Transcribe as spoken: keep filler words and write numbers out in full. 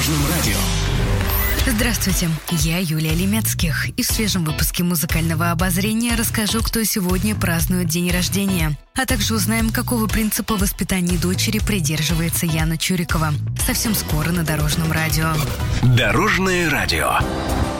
Дорожном радио. Здравствуйте, я Юлия Лемецких. И в свежем выпуске музыкального обозрения расскажу, кто сегодня празднует день рождения. А также узнаем, какого принципа воспитания дочери придерживается Яна Чурикова. Совсем скоро на Дорожном радио. Дорожное радио.